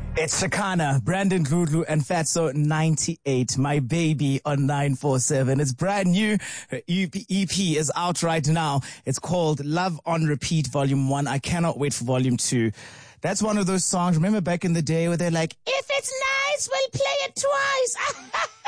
It's Shakana, Brandon Gludlu, and Fatso 98, my baby on 947. It's brand new. Her EP is out right now. It's called Love on Repeat Volume 1. I cannot wait for Volume 2. That's one of those songs, remember back in the day where they're like, if it's nice, we'll play it twice.